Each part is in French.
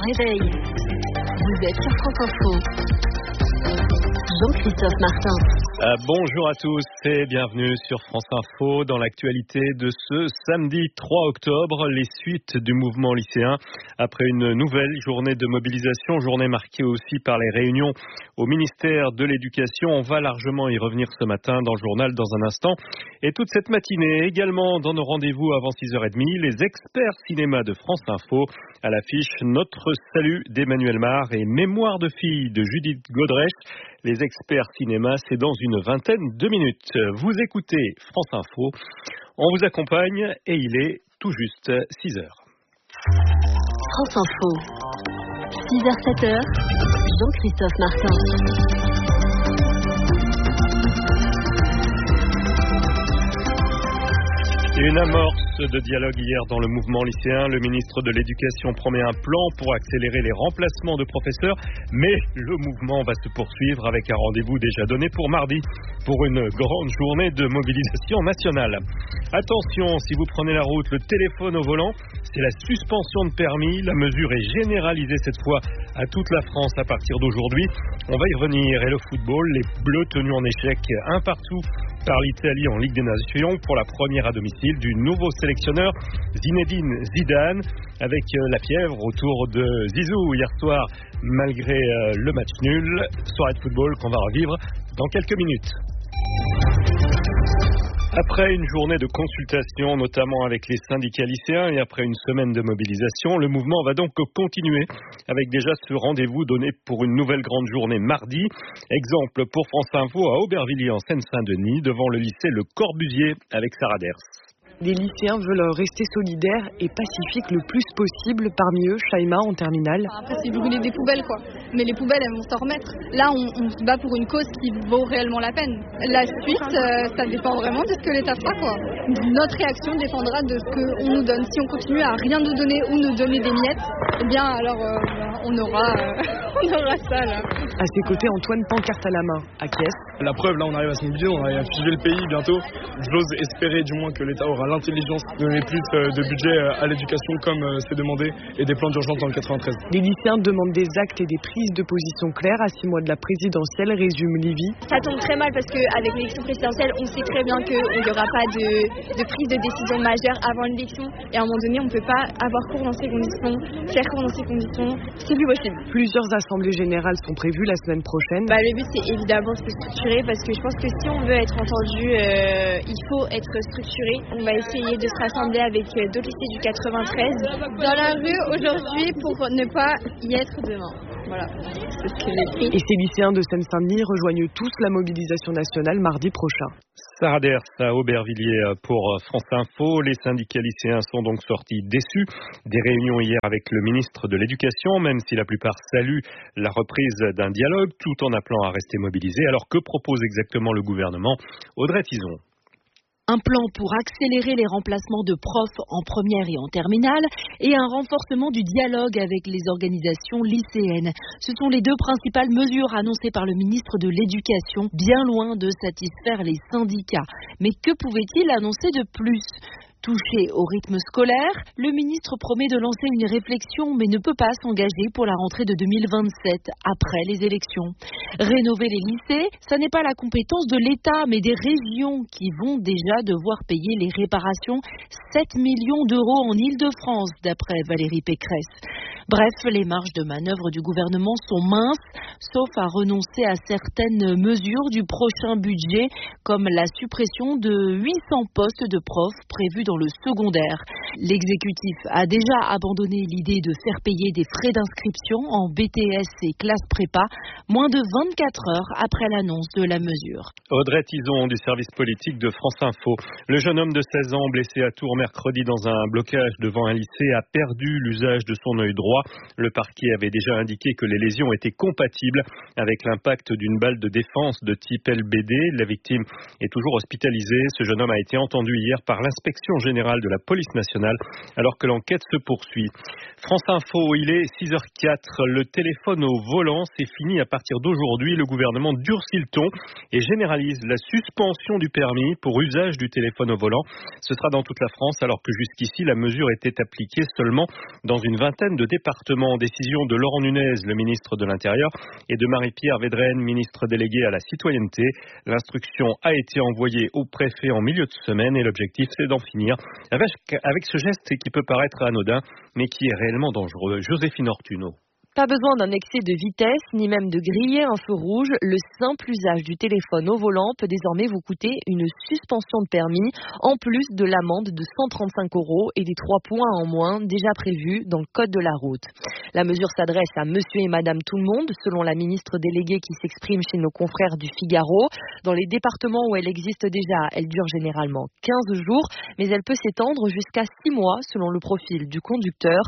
réveil. Vous êtes sur France Info. Jean-Christophe Martin. Bonjour à tous et bienvenue sur France Info. Dans l'actualité de ce samedi 3 octobre, les suites du mouvement lycéen après une nouvelle journée de mobilisation, journée marquée aussi par les réunions au ministère de l'Éducation. On va largement y revenir ce matin dans le journal dans un instant. Et toute cette matinée, également dans nos rendez-vous avant 6h30, les experts cinéma de France Info. À l'affiche, Notre salut d'Emmanuel Mar et Mémoire de fille de Judith Godrèche. Les experts cinéma, c'est dans une vingtaine de minutes. Vous écoutez France Info, on vous accompagne et il est tout juste 6h. France Info, 6h, 7h, Jean-Christophe Martin. Une amorce de dialogue hier dans le mouvement lycéen. Le ministre de l'Éducation promet un plan pour accélérer les remplacements de professeurs, mais le mouvement va se poursuivre avec un rendez-vous déjà donné pour mardi pour une grande journée de mobilisation nationale. Attention, si vous prenez la route, le téléphone au volant, c'est la suspension de permis. La mesure est généralisée cette fois à toute la France à partir d'aujourd'hui. On va y revenir. Et le football, les Bleus tenus en échec un partout par l'Italie en Ligue des Nations pour la première à domicile du nouveau sélectionneur Zinedine Zidane, avec la fièvre autour de Zizou hier soir malgré le match nul. Soirée de football qu'on va revivre dans quelques minutes. Après une journée de consultation, notamment avec les syndicats lycéens et après une semaine de mobilisation, le mouvement va donc continuer avec déjà ce rendez-vous donné pour une nouvelle grande journée mardi. Exemple pour France Info à Aubervilliers en Seine-Saint-Denis, devant le lycée Le Corbusier avec Sarah Ders. Les lycéens veulent rester solidaires et pacifiques le plus possible. Parmi eux, Shaima en terminale. Après, c'est brûler des poubelles, quoi. Mais les poubelles, elles vont s'en remettre. Là, on se bat pour une cause qui vaut réellement la peine. La suite, ça dépend vraiment de ce que l'État fera, quoi. Notre réaction dépendra de ce qu'on nous donne. Si on continue à rien nous donner ou nous donner des miettes, eh bien, alors, on aura ça, là. À ses côtés, Antoine, pancarte à la main, acquiesce. La preuve, là, on arrive à se mobiliser, on arrive à figer le pays bientôt. J'ose espérer, du moins, que l'État aura l'intelligence de donner plus de budget à l'éducation comme c'est demandé et des plans d'urgence dans le 93. Les lycéens demandent des actes et des prises de position claires à 6 mois de la présidentielle, résume Livy. Ça tombe très mal parce qu'avec l'élection présidentielle, on sait très bien qu'il n'y aura pas de prise de décision majeure avant l'élection et à un moment donné, on ne peut pas avoir cours dans ces conditions, faire cours dans ces conditions, c'est plus possible. Plusieurs assemblées générales sont prévues la semaine prochaine. Le but, c'est évidemment de se structurer parce que je pense que si on veut être entendu, il faut être structuré. On va essayer de se rassembler avec d'autres lycées du 93 dans la rue aujourd'hui pour ne pas y être demain. Voilà, c'est ce que j'ai écrit. Et ces lycéens de Seine-Saint-Denis rejoignent tous la mobilisation nationale mardi prochain. Sarah Ders à Aubervilliers pour France Info. Les syndicats lycéens sont donc sortis déçus des réunions hier avec le ministre de l'Éducation, même si la plupart saluent la reprise d'un dialogue tout en appelant à rester mobilisés. Alors que propose exactement le gouvernement? Audrey Tison. Un plan pour accélérer les remplacements de profs en première et en terminale et un renforcement du dialogue avec les organisations lycéennes. Ce sont les deux principales mesures annoncées par le ministre de l'Éducation, bien loin de satisfaire les syndicats. Mais que pouvait-il annoncer de plus ? Touché au rythme scolaire, le ministre promet de lancer une réflexion mais ne peut pas s'engager pour la rentrée de 2027 après les élections. Rénover les lycées, ça n'est pas la compétence de l'État mais des régions qui vont déjà devoir payer les réparations. 7 millions d'euros en Île-de-France d'après Valérie Pécresse. Bref, les marges de manœuvre du gouvernement sont minces, sauf à renoncer à certaines mesures du prochain budget, comme la suppression de 800 postes de profs prévus dans le secondaire. L'exécutif a déjà abandonné l'idée de faire payer des frais d'inscription en BTS et classe prépa, moins de 24 heures après l'annonce de la mesure. Audrey Tison du service politique de France Info. Le jeune homme de 16 ans blessé à Tours mercredi dans un blocage devant un lycée a perdu l'usage de son œil droit. Le parquet avait déjà indiqué que les lésions étaient compatibles avec l'impact d'une balle de défense de type LBD. La victime est toujours hospitalisée. Ce jeune homme a été entendu hier par l'inspection générale de la police nationale alors que l'enquête se poursuit. France Info, il est 6h04. Le téléphone au volant, c'est fini à partir d'aujourd'hui. Le gouvernement durcit le ton et généralise la suspension du permis pour usage du téléphone au volant. Ce sera dans toute la France alors que jusqu'ici la mesure était appliquée seulement dans une vingtaine de départements. départements. Décision de Laurent Nunez, le ministre de l'Intérieur, et de Marie-Pierre Védrenne, ministre déléguée à la citoyenneté. L'instruction a été envoyée au préfet en milieu de semaine et l'objectif c'est d'en finir avec ce geste qui peut paraître anodin mais qui est réellement dangereux. Joséphine Ortuno. Pas besoin d'un excès de vitesse, ni même de griller un feu rouge. Le simple usage du téléphone au volant peut désormais vous coûter une suspension de permis, en plus de l'amende de 135 € et des 3 points en moins déjà prévus dans le code de la route. La mesure s'adresse à monsieur et madame tout le monde, selon la ministre déléguée qui s'exprime chez nos confrères du Figaro. Dans les départements où elle existe déjà, elle dure généralement 15 jours, mais elle peut s'étendre jusqu'à 6 mois selon le profil du conducteur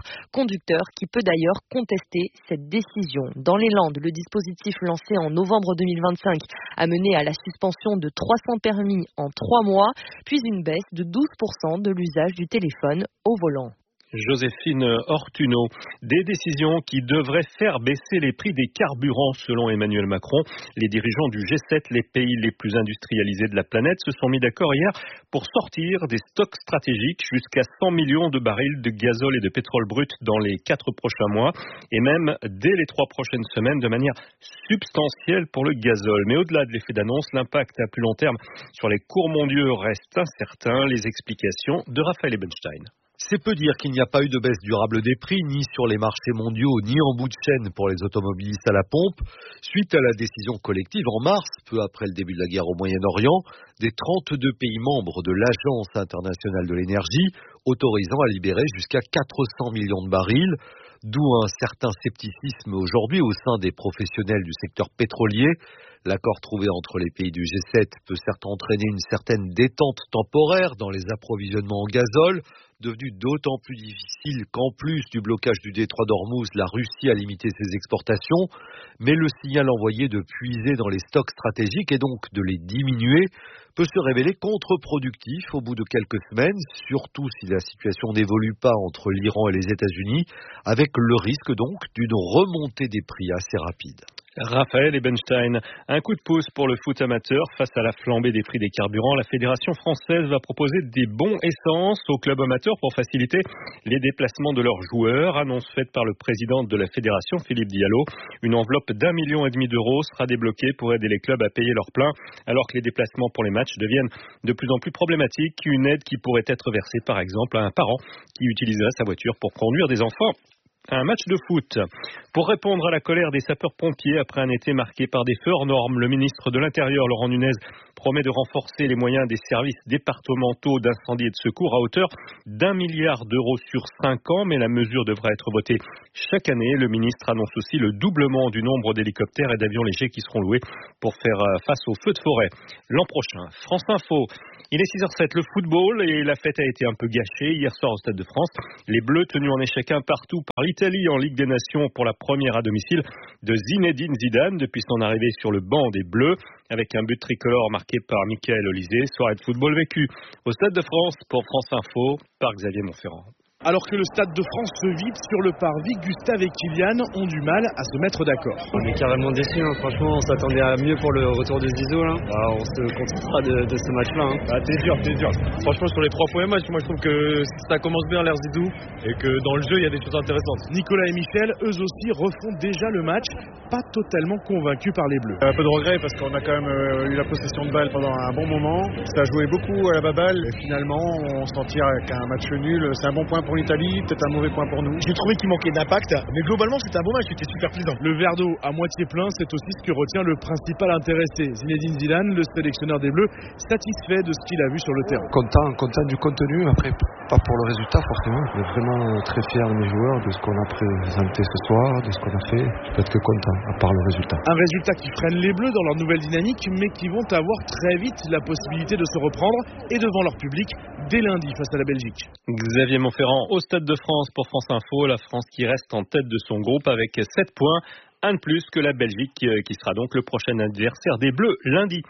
qui peut d'ailleurs contester cette décision. Dans les Landes, le dispositif lancé en novembre 2025 a mené à la suspension de 300 permis en 3 mois, puis une baisse de 12% de l'usage du téléphone au volant. Joséphine Ortuno. Des décisions qui devraient faire baisser les prix des carburants selon Emmanuel Macron. Les dirigeants du G7, les pays les plus industrialisés de la planète, se sont mis d'accord hier pour sortir des stocks stratégiques jusqu'à 100 millions de barils de gazole et de pétrole brut dans les 4 prochains mois et même dès les 3 prochaines semaines de manière substantielle pour le gazole. Mais au-delà de l'effet d'annonce, l'impact à plus long terme sur les cours mondiaux reste incertain. Les explications de Raphaël Ebenstein. C'est peu dire qu'il n'y a pas eu de baisse durable des prix, ni sur les marchés mondiaux, ni en bout de chaîne pour les automobilistes à la pompe. Suite à la décision collective en mars, peu après le début de la guerre au Moyen-Orient, des 32 pays membres de l'Agence internationale de l'énergie, autorisant à libérer jusqu'à 400 millions de barils, d'où un certain scepticisme aujourd'hui au sein des professionnels du secteur pétrolier. L'accord trouvé entre les pays du G7 peut certes entraîner une certaine détente temporaire dans les approvisionnements en gazole, devenu d'autant plus difficile qu'en plus du blocage du détroit d'Ormuz, la Russie a limité ses exportations, mais le signal envoyé de puiser dans les stocks stratégiques et donc de les diminuer peut se révéler contre-productif au bout de quelques semaines, surtout si la situation n'évolue pas entre l'Iran et les États-Unis, avec le risque donc d'une remontée des prix assez rapide. Raphaël Ebenstein. Un coup de pouce pour le foot amateur face à la flambée des prix des carburants. La Fédération française va proposer des bons essence aux clubs amateurs pour faciliter les déplacements de leurs joueurs. Annonce faite par le président de la Fédération, Philippe Diallo. Une enveloppe d'1,5 million d'euros sera débloquée pour aider les clubs à payer leur plein, alors que les déplacements pour les matchs deviennent de plus en plus problématiques. Une aide qui pourrait être versée par exemple à un parent qui utiliserait sa voiture pour conduire des enfants un match de foot. Pour répondre à la colère des sapeurs-pompiers après un été marqué par des feux hors normes, le ministre de l'Intérieur, Laurent Nunez, promet de renforcer les moyens des services départementaux d'incendie et de secours à hauteur d'1 milliard d'euros sur 5 ans, mais la mesure devra être votée chaque année. Le ministre annonce aussi le doublement du nombre d'hélicoptères et d'avions légers qui seront loués pour faire face aux feux de forêt l'an prochain. France Info. Il est 6h07, le football, et la fête a été un peu gâchée hier soir au Stade de France. Les Bleus tenus en échec un partout par l'Italie en Ligue des Nations pour la première à domicile de Zinedine Zidane depuis son arrivée sur le banc des Bleus, avec un but tricolore marqué par Michael Olysée. Soirée de football vécue au Stade de France pour France Info par Xavier Montferrand. Alors que le Stade de France se vide sur le parvis, Gustave et Kylian ont du mal à se mettre d'accord. On est carrément déçus, hein. Franchement on s'attendait à mieux pour le retour de Zizou là. On se contentera de ce match-là. Hein. T'es dur. Franchement sur les 3 premiers matchs, moi je trouve que ça commence bien l'ère Zizou et que dans le jeu il y a des choses intéressantes. Nicolas et Michel, eux aussi, refont déjà le match, pas totalement convaincus par les Bleus. Un peu de regret parce qu'on a quand même eu la possession de balle pendant un bon moment. Ça a joué beaucoup à la baballe et finalement on s'en tire avec un match nul. C'est un bon point pour l'Italie, peut-être un mauvais point pour nous. J'ai trouvé qu'il manquait d'impact, mais globalement c'était un bon match, c'était super plaisant. Le verre d'eau à moitié plein, c'est aussi ce que retient le principal intéressé. Zinedine Zidane, le sélectionneur des Bleus, satisfait de ce qu'il a vu sur le terrain. Content du contenu, après pas pour le résultat forcément, mais vraiment très fier de mes joueurs, de ce qu'on a présenté ce soir, de ce qu'on a fait. Je peux être que content, à part le résultat. Un résultat qui freine les Bleus dans leur nouvelle dynamique, mais qui vont avoir très vite la possibilité de se reprendre et devant leur public dès lundi face à la Belgique. Xavier Montferrand au Stade de France pour France Info. La France qui reste en tête de son groupe avec 7 points, un de plus que la Belgique qui sera donc le prochain adversaire des Bleus lundi.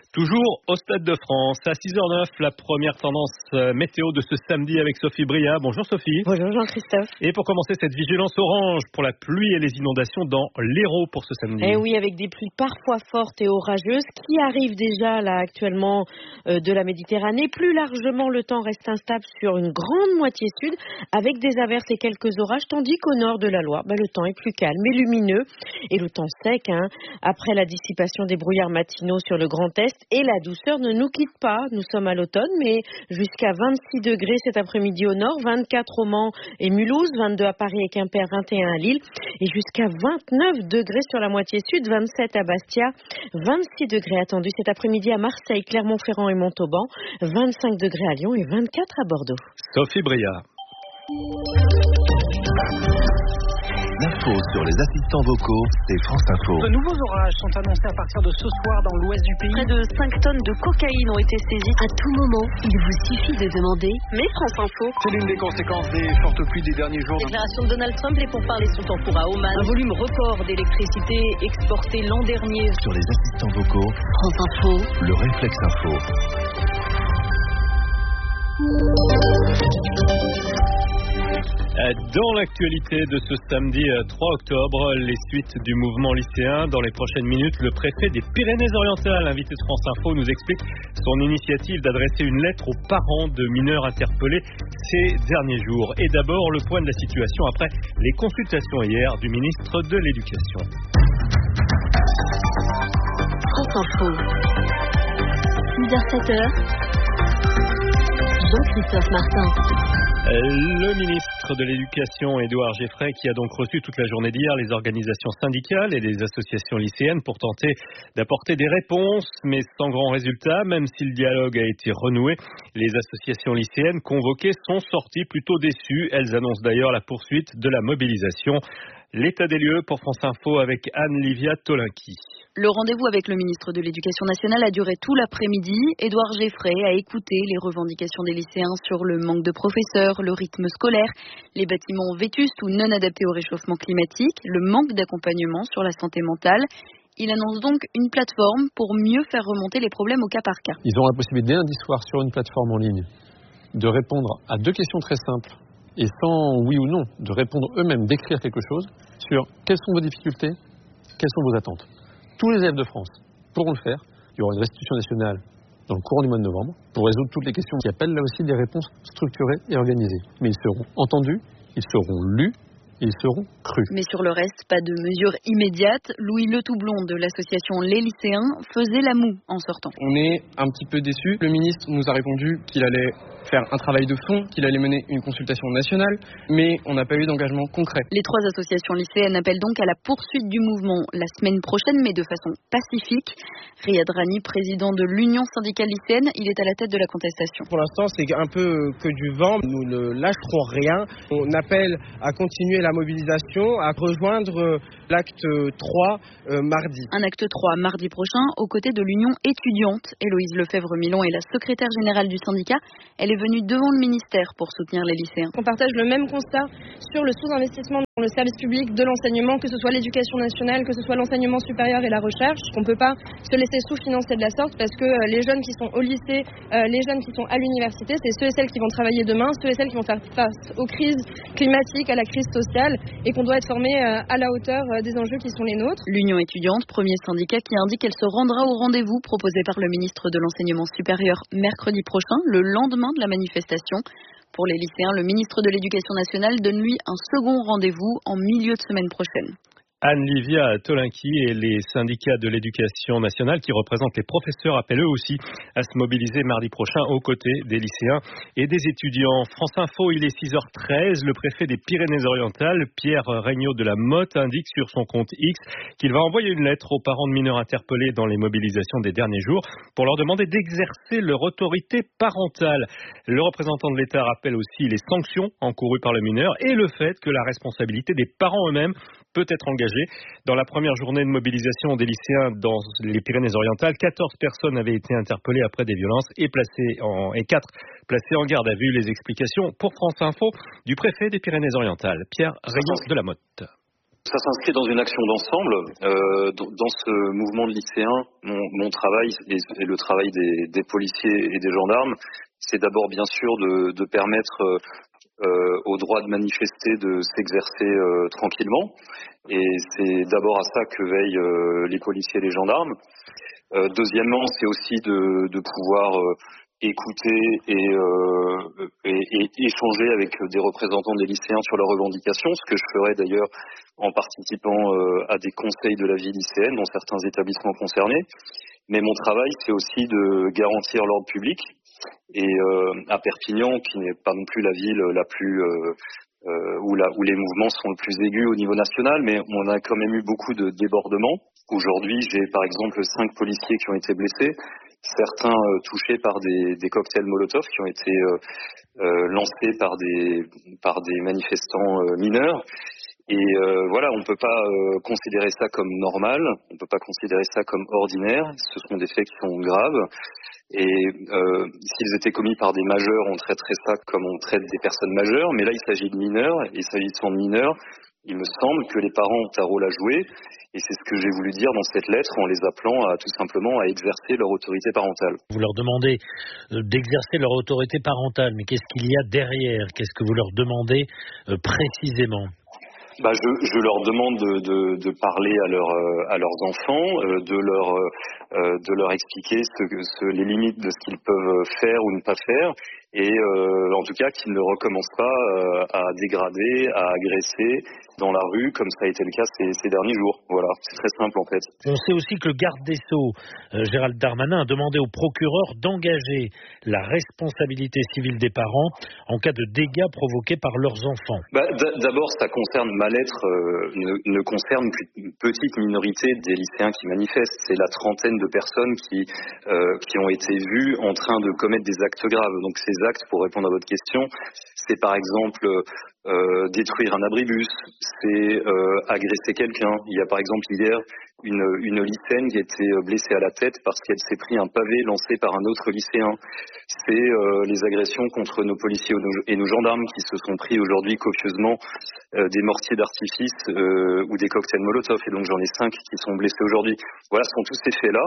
Toujours au Stade de France, à 6h09, la première tendance météo de ce samedi avec Sophie Bria. Bonjour Sophie. Bonjour Jean-Christophe. Et pour commencer, cette vigilance orange pour la pluie et les inondations dans l'Hérault pour ce samedi. Et oui, avec des pluies parfois fortes et orageuses qui arrivent déjà là actuellement de la Méditerranée. Plus largement, le temps reste instable sur une grande moitié sud avec des averses et quelques orages, tandis qu'au nord de la Loire, le temps est plus calme et lumineux et le temps sec. Après la dissipation des brouillards matinaux sur le Grand Est, et la douceur ne nous quitte pas. Nous sommes à l'automne, mais jusqu'à 26 degrés cet après-midi au nord, 24 au Mans et Mulhouse, 22 à Paris et Quimper, 21 à Lille, et jusqu'à 29 degrés sur la moitié sud, 27 à Bastia, 26 degrés attendus cet après-midi à Marseille, Clermont-Ferrand et Montauban, 25 degrés à Lyon et 24 à Bordeaux. Sophie Bria. L'info sur les assistants vocaux, c'est France Info. De nouveaux orages sont annoncés à partir de ce soir dans l'ouest du pays. Près de 5 tonnes de cocaïne ont été saisies. À tout moment, il vous suffit de demander. Mais France Info. C'est l'une des conséquences des fortes pluies des derniers jours. Déclaration de Donald Trump, les pourparlers sont en cours à Oman. Un volume record d'électricité exporté l'an dernier. Sur les assistants vocaux, France Info. Le réflexe info. Dans l'actualité de ce samedi 3 octobre, les suites du mouvement lycéen. Dans les prochaines minutes, le préfet des Pyrénées-Orientales, invité de France Info, nous explique son initiative d'adresser une lettre aux parents de mineurs interpellés ces derniers jours. Et d'abord, le point de la situation après les consultations hier du ministre de l'Éducation. France Info. 6h-7h. Jean-Christophe Martin. Le ministre de l'Éducation, Édouard Geffray, qui a donc reçu toute la journée d'hier les organisations syndicales et les associations lycéennes pour tenter d'apporter des réponses, mais sans grand résultat, même si le dialogue a été renoué. Les associations lycéennes convoquées sont sorties plutôt déçues. Elles annoncent d'ailleurs la poursuite de la mobilisation. L'état des lieux pour France Info avec Anne-Livia Tolinki. Le rendez-vous avec le ministre de l'Éducation nationale a duré tout l'après-midi. Édouard Geffray a écouté les revendications des lycéens sur le manque de professeurs, le rythme scolaire, les bâtiments vétustes ou non adaptés au réchauffement climatique, le manque d'accompagnement sur la santé mentale. Il annonce donc une plateforme pour mieux faire remonter les problèmes au cas par cas. Ils auront la possibilité lundi soir sur une plateforme en ligne de répondre à 2 questions très simples et sans oui ou non, de répondre eux-mêmes, d'écrire quelque chose sur quelles sont vos difficultés, quelles sont vos attentes. Tous les élèves de France pourront le faire. Il y aura une restitution nationale dans le courant du mois de novembre pour résoudre toutes les questions qui appellent là aussi des réponses structurées et organisées. Mais ils seront entendus, ils seront lus, ils seront crus. Mais sur le reste, pas de mesures immédiates. Louis Le Toublon de l'association Les Lycéens faisait la moue en sortant. On est un petit peu déçus. Le ministre nous a répondu qu'il allait faire un travail de fond, qu'il allait mener une consultation nationale, mais on n'a pas eu d'engagement concret. Les 3 associations lycéennes appellent donc à la poursuite du mouvement la semaine prochaine, mais de façon pacifique. Riyad Rani, président de l'Union syndicale lycéenne, il est à la tête de la contestation. Pour l'instant, c'est un peu que du vent. Nous ne lâcherons rien. On appelle à continuer la mobilisation, à rejoindre l'acte 3 mardi. Un acte 3 mardi prochain aux côtés de l'Union étudiante. Héloïse Lefebvre-Milon est la secrétaire générale du syndicat. Elle est venue devant le ministère pour soutenir les lycéens. On partage le même constat sur le sous-investissement dans le service public de l'enseignement, que ce soit l'éducation nationale, que ce soit l'enseignement supérieur et la recherche. On ne peut pas se laisser sous-financer de la sorte parce que les jeunes qui sont au lycée, les jeunes qui sont à l'université, c'est ceux et celles qui vont travailler demain, ceux et celles qui vont faire face aux crises climatiques, à la crise sociale et qu'on doit être formé à la hauteur des enjeux qui sont les nôtres. L'Union étudiante, premier syndicat qui indique qu'elle se rendra au rendez-vous proposé par le ministre de l'Enseignement supérieur mercredi prochain, le lendemain de la manifestation. Pour les lycéens, le ministre de l'Éducation nationale donne lui un second rendez-vous en milieu de semaine prochaine. Anne-Livia Tolinki et les syndicats de l'éducation nationale qui représentent les professeurs appellent eux aussi à se mobiliser mardi prochain aux côtés des lycéens et des étudiants. France Info, il est 6h13. Le préfet des Pyrénées-Orientales, Pierre Regnault de la Motte, indique sur son compte X qu'il va envoyer une lettre aux parents de mineurs interpellés dans les mobilisations des derniers jours pour leur demander d'exercer leur autorité parentale. Le représentant de l'État rappelle aussi les sanctions encourues par le mineur et le fait que la responsabilité des parents eux-mêmes peut être engagée. Dans la première journée de mobilisation des lycéens dans les Pyrénées-Orientales, 14 personnes avaient été interpellées après des violences et 4 placées en garde à vue. Les explications pour France Info du préfet des Pyrénées-Orientales, Pierre Regnault de la Motte. Ça s'inscrit dans une action d'ensemble. Dans ce mouvement de lycéens, mon travail et le travail des policiers et des gendarmes, c'est d'abord bien sûr de permettre au droit de manifester de s'exercer tranquillement. Et c'est d'abord à ça que veillent les policiers et les gendarmes. Deuxièmement, c'est aussi de pouvoir écouter et échanger avec des représentants des lycéens sur leurs revendications, ce que je ferai d'ailleurs en participant à des conseils de la vie lycéenne dans certains établissements concernés. Mais mon travail, c'est aussi de garantir l'ordre public. Et à Perpignan, qui n'est pas non plus la ville la plus où les mouvements sont le plus aigus au niveau national, mais on a quand même eu beaucoup de débordements. Aujourd'hui, j'ai par exemple 5 policiers qui ont été blessés, certains touchés par des cocktails Molotov qui ont été lancés par des manifestants mineurs. Et voilà, on ne peut pas considérer ça comme normal, on ne peut pas considérer ça comme ordinaire, ce sont des faits qui sont graves. Et s'ils étaient commis par des majeurs, on traiterait ça comme on traite des personnes majeures, mais là il s'agit de mineurs, et s'agissant de mineurs, il me semble que les parents ont un rôle à jouer, et c'est ce que j'ai voulu dire dans cette lettre en les appelant à tout simplement à exercer leur autorité parentale. Vous leur demandez d'exercer leur autorité parentale, mais qu'est-ce qu'il y a derrière? Qu'est-ce que vous leur demandez précisément? Je leur demande de parler à leurs enfants, de leur expliquer les limites de ce qu'ils peuvent faire ou ne pas faire, et en tout cas qu'ils ne recommencent pas à dégrader, à agresser dans la rue comme ça a été le cas ces derniers jours. Voilà, c'est très simple en fait. On sait aussi que le garde des Sceaux, Gérald Darmanin, a demandé au procureur d'engager la responsabilité civile des parents en cas de dégâts provoqués par leurs enfants. D'abord, ma lettre ne concerne qu'une petite minorité des lycéens qui manifestent. C'est la trentaine de personnes qui ont été vues en train de commettre des actes graves. Donc ces actes, pour répondre à votre question, c'est par exemple détruire un abribus, c'est agresser quelqu'un. Il y a par exemple hier une lycéenne qui a été blessée à la tête parce qu'elle s'est pris un pavé lancé par un autre lycéen. C'est les agressions contre nos policiers et nos gendarmes qui se sont pris aujourd'hui copieusement des mortiers d'artifice ou des cocktails Molotov. Et donc j'en ai 5 qui sont blessés aujourd'hui. Voilà, ce sont tous ces faits-là.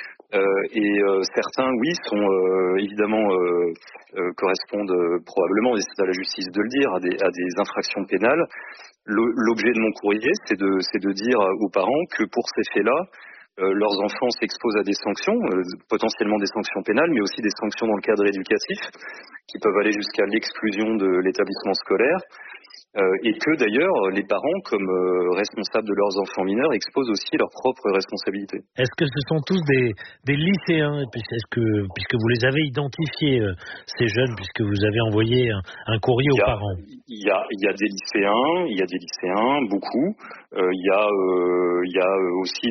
Certains, oui, sont évidemment correspondent probablement, et c'est à la justice de le dire, à des infractions pénales. L'objet de mon courrier, c'est de dire aux parents que pour ces faits-là, leurs enfants s'exposent à des sanctions, potentiellement des sanctions pénales, mais aussi des sanctions dans le cadre éducatif, qui peuvent aller jusqu'à l'exclusion de l'établissement scolaire. Et que d'ailleurs, les parents, comme responsables de leurs enfants mineurs, exposent aussi leurs propres responsabilités. Est-ce que ce sont tous des lycéens, puisque vous les avez identifiés, ces jeunes, puisque vous avez envoyé un courrier aux parents? Il y a des lycéens, beaucoup. Il y a aussi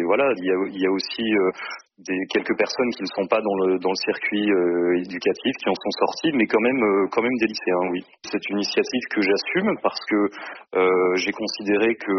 quelques personnes qui ne sont pas dans le circuit éducatif, qui en sont sorties, mais quand même des lycéens, oui. C'est une initiative que j'assume parce que j'ai considéré que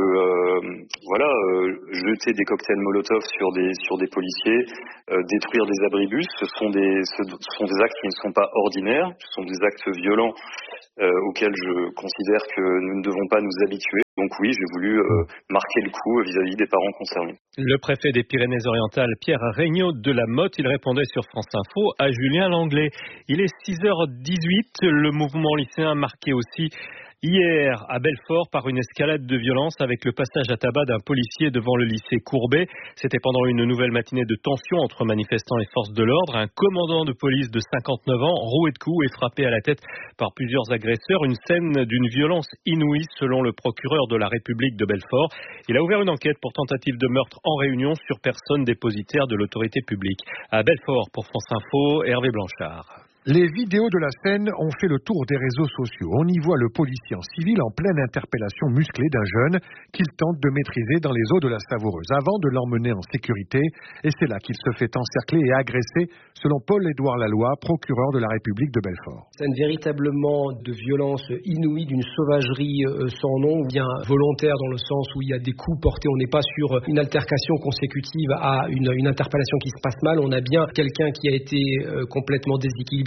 jeter des cocktails Molotov sur des policiers, détruire des abribus, ce sont des actes qui ne sont pas ordinaires, ce sont des actes violents auxquels je considère que nous ne devons pas nous habituer. Donc oui, j'ai voulu marquer le coup vis-à-vis des parents concernés. Le préfet des Pyrénées-Orientales, Pierre Regnault de la Motte, il répondait sur France Info à Julien Langlais. Il est 6h18, le mouvement lycéen marqué aussi hier à Belfort par une escalade de violence avec le passage à tabac d'un policier devant le lycée Courbet. C'était pendant une nouvelle matinée de tension entre manifestants et forces de l'ordre. Un commandant de police de 59 ans, roué de coups et frappé à la tête par plusieurs agresseurs. Une scène d'une violence inouïe selon le procureur de la République de Belfort. Il a ouvert une enquête pour tentative de meurtre en réunion sur personne dépositaire de l'autorité publique. À Belfort, pour France Info, Hervé Blanchard. Les vidéos de la scène ont fait le tour des réseaux sociaux. On y voit le policier en civil en pleine interpellation musclée d'un jeune qu'il tente de maîtriser dans les eaux de la Savoureuse avant de l'emmener en sécurité. Et c'est là qu'il se fait encercler et agresser, selon Paul-Édouard Laloy, procureur de la République de Belfort. Scène véritablement de violence inouïe, d'une sauvagerie sans nom, ou bien volontaire dans le sens où il y a des coups portés. On n'est pas sur une altercation consécutive à une interpellation qui se passe mal. On a bien quelqu'un qui a été complètement déséquilibré,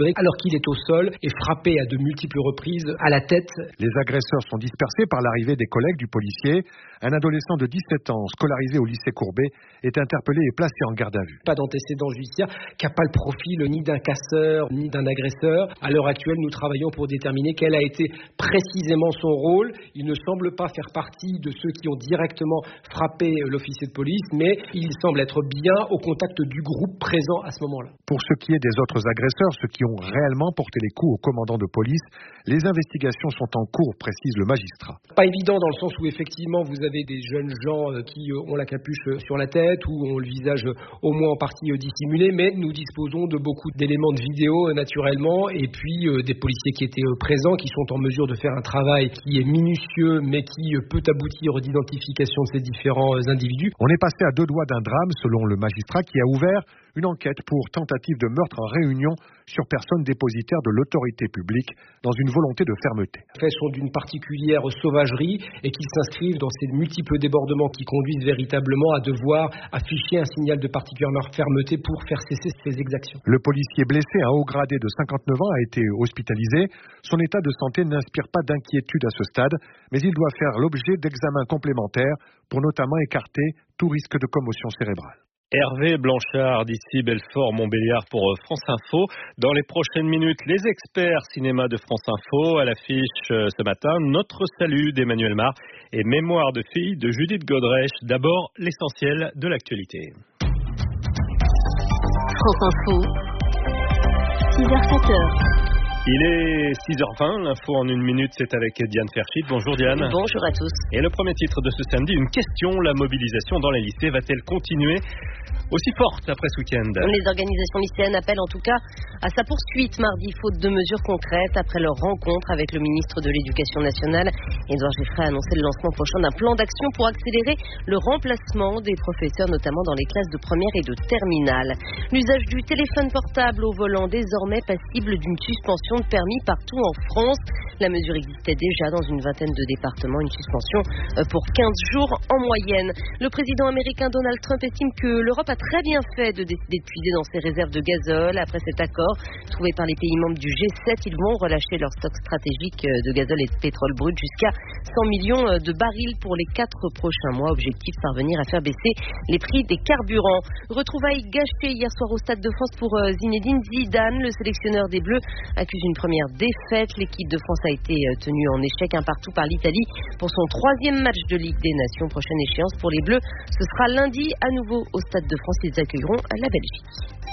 déséquilibré alors qu'il est au sol et frappé à de multiples reprises à la tête. Les agresseurs sont dispersés par l'arrivée des collègues du policier. Un adolescent de 17 ans, scolarisé au lycée Courbet, est interpellé et placé en garde à vue. Pas d'antécédent judiciaire, qui n'a pas le profil ni d'un casseur, ni d'un agresseur. À l'heure actuelle, nous travaillons pour déterminer quel a été précisément son rôle. Il ne semble pas faire partie de ceux qui ont directement frappé l'officier de police, mais il semble être bien au contact du groupe présent à ce moment-là. Pour ce qui est des autres agresseurs, ceux qui ont réellement porté les coups au commandant de police, les investigations sont en cours, précise le magistrat. Pas évident dans le sens où effectivement vous avez des jeunes gens qui ont la capuche sur la tête ou ont le visage au moins en partie dissimulé, mais nous disposons de beaucoup d'éléments de vidéo naturellement et puis des policiers qui étaient présents, qui sont en mesure de faire un travail qui est minutieux mais qui peut aboutir d'identification de ces différents individus. On est passé à 2 doigts d'un drame selon le magistrat qui a ouvert une enquête pour tentative de meurtre en réunion sur personne dépositaire de l'autorité publique dans une volonté de fermeté. Les faits sont d'une particulière sauvagerie et qu'ils s'inscrivent dans ces multiples débordements qui conduisent véritablement à devoir afficher un signal de particulière fermeté pour faire cesser ces exactions. Le policier blessé, un haut gradé de 59 ans, a été hospitalisé. Son état de santé n'inspire pas d'inquiétude à ce stade, mais il doit faire l'objet d'examens complémentaires pour notamment écarter tout risque de commotion cérébrale. Hervé Blanchard d'ici Belfort-Montbéliard pour France Info. Dans les prochaines minutes, les experts cinéma de France Info. À l'affiche ce matin, Notre salut d'Emmanuel Mar et Mémoire de fille de Judith Godrèche. D'abord, l'essentiel de l'actualité. France Info, 6h-7h. Il est 6h20, l'info en 1 minute, c'est avec Diane Ferchit. Bonjour Diane. Bonjour à tous. Et le premier titre de ce samedi, une question, la mobilisation dans les lycées va-t-elle continuer aussi forte après ce week-end? Les organisations lycéennes appellent en tout cas à sa poursuite mardi, faute de mesures concrètes après leur rencontre avec le ministre de l'Éducation nationale. Édouard Geffray a annoncé le lancement prochain d'un plan d'action pour accélérer le remplacement des professeurs, notamment dans les classes de première et de terminale. L'usage du téléphone portable au volant désormais passible d'une suspension de permis partout en France. La mesure existait déjà dans une vingtaine de départements, une suspension pour 15 jours en moyenne. Le président américain Donald Trump estime que l'Europe a très bien fait de décider de puiser dans ses réserves de gazole. Après cet accord trouvé par les pays membres du G7, ils vont relâcher leur stock stratégique de gazole et de pétrole brut jusqu'à 100 millions de barils pour les 4 prochains mois. Objectif, parvenir à faire baisser les prix des carburants. Retrouvailles gâchées hier soir au Stade de France pour Zinedine Zidane. Le sélectionneur des Bleus accuse une première défaite. L'équipe de France a été tenue en échec 1-1 par l'Italie pour son 3e match de Ligue des Nations. Prochaine échéance pour les Bleus, ce sera lundi à nouveau au Stade de France. Ils accueilleront la Belgique.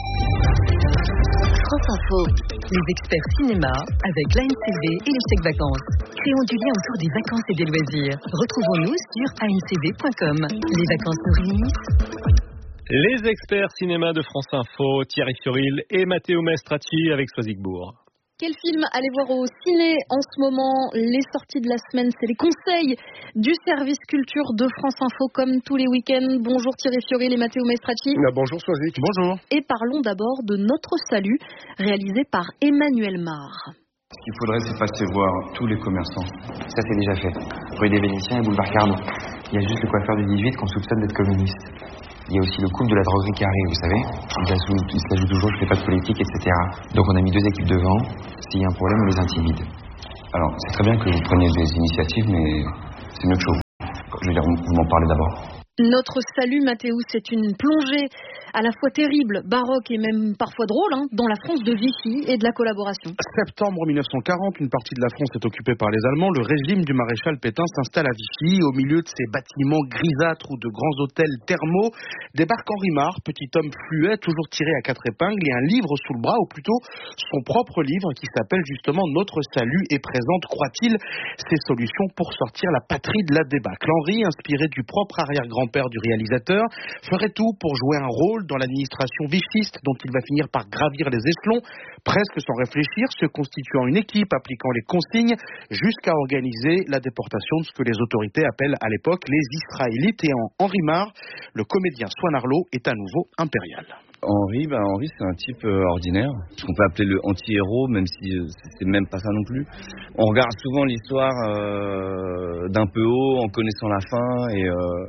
France Info. Les experts cinéma avec l'ANCV et les chèques vacances. Créons du lien autour des vacances et des loisirs. Retrouvons-nous sur ancv.com. Les vacances nous réunissent. Les experts cinéma de France Info, Thierry Fioril et Matteo Maestracci avec Soisigbourg. Quel film allez voir au ciné en ce moment? Les sorties de la semaine, c'est les conseils du service culture de France Info comme tous les week-ends. Bonjour Thierry Fioril et Matteo Maestracci. Bonjour Soisig. Bonjour. Et parlons d'abord de Notre salut, réalisé par Emmanuel Mar. Ce qu'il faudrait, c'est passer voir tous les commerçants. Ça, c'est déjà fait. Rue des Vénitiens et boulevard Carnot. Il y a juste le coiffeur du 18 qu'on soupçonne d'être communiste. Il y a aussi le couple de la droguerie qui arrive, vous savez. Il se la joue toujours, je fais pas de politique, etc. Donc on a mis 2 équipes devant. S'il y a un problème, on les intimide. Alors, c'est très bien que vous preniez des initiatives, mais c'est mieux que chaud. Je veux dire, vous m'en parlez d'abord. Notre salut, Mathéo, c'est une plongée à la fois terrible, baroque et même parfois drôle, dans la France de Vichy et de la collaboration. Septembre 1940, une partie de la France est occupée par les Allemands. Le régime du maréchal Pétain s'installe à Vichy. Au milieu de ces bâtiments grisâtres ou de grands hôtels thermaux, débarque Henri Mar, petit homme fluet, toujours tiré à 4 épingles, et un livre sous le bras, ou plutôt son propre livre qui s'appelle justement Notre salut et présente, croit-il, ses solutions pour sortir la patrie de la débâcle. Henri, inspiré du propre arrière-grand-père du réalisateur, ferait tout pour jouer un rôle dans l'administration vichiste dont il va finir par gravir les échelons, presque sans réfléchir, se constituant une équipe, appliquant les consignes, jusqu'à organiser la déportation de ce que les autorités appellent à l'époque les Israélites. Et en Henri Mar, le comédien Swan Arlo est à nouveau impérial. Henri, c'est un type ordinaire, ce qu'on peut appeler le anti-héros, même si c'est même pas ça non plus. On regarde souvent l'histoire d'un peu haut en connaissant la fin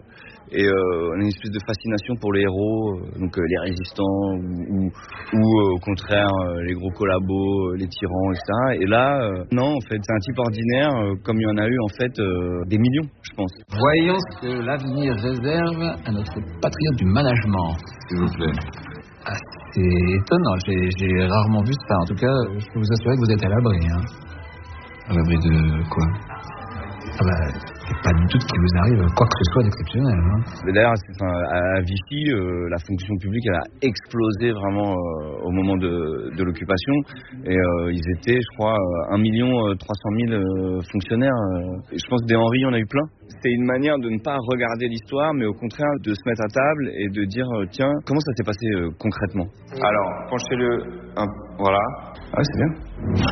Et on a une espèce de fascination pour les héros, donc les résistants ou au contraire les gros collabos, les tyrans, etc. Et là, non, en fait, c'est un type ordinaire, comme il y en a eu en fait des millions, je pense. Voyons ce que l'avenir réserve à notre patriote du management, s'il vous plaît. C'est étonnant, j'ai rarement vu ça. En tout cas, je peux vous assurer que vous êtes à l'abri. Hein. À l'abri de quoi? Ah bah, c'est pas du tout qu'il vous arrive quoi que ce soit d'exceptionnel. Hein. Mais d'ailleurs, à Vichy, la fonction publique elle a explosé vraiment au moment de l'occupation. Et ils étaient, je crois, 1 300 000 fonctionnaires. Et je pense que des Henri, on a eu plein. C'est une manière de ne pas regarder l'histoire, mais au contraire de se mettre à table et de dire tiens, comment ça s'est passé concrètement? Alors, penchez-le, voilà. Ah, c'est bien.